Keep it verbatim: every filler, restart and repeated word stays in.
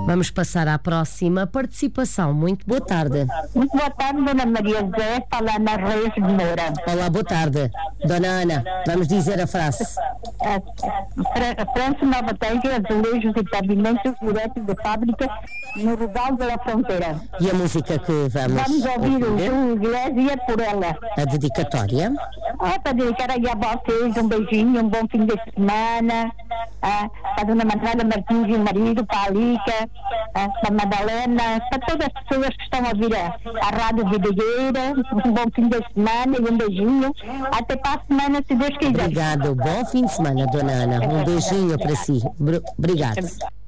Vamos passar à próxima participação. Muito boa tarde. Muito boa tarde, Dona Maria José, fala Ana Reis de Moura. Olá, boa tarde. Dona Ana, vamos dizer a frase. A França Nova Técnica, azulejos e pavimentos direto de fábrica no Rugal da Fronteira. E a música que vamos Vamos ouvir o Júlio Iglesias por ela. A dedicatória. Ah, para dedicar aí a vocês um beijinho, um bom fim de semana. Ah, para a Dona Manuela Martins e o marido, para a Alica, ah, para a Madalena, para todas as pessoas que estão a ouvir a, a Rádio Videgueira. Um bom fim de semana e um beijinho. Até para a semana, se Deus quiser. Obrigado. Bom fim de semana, Dona Ana. Um beijinho para si. Obrigado.